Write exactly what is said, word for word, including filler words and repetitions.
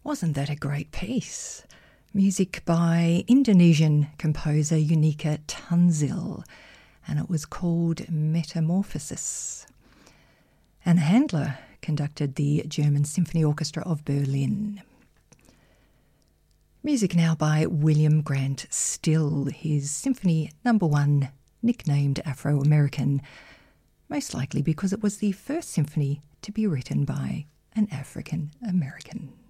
Wasn't that a great piece? Music by Indonesian composer Unika Tanzil, and it was called Metamorphosis. Anna Handler conducted the German Symphony Orchestra of Berlin. Music now by William Grant Still, his Symphony Number One, nicknamed Afro-American, most likely because it was the first symphony to be written by an African American.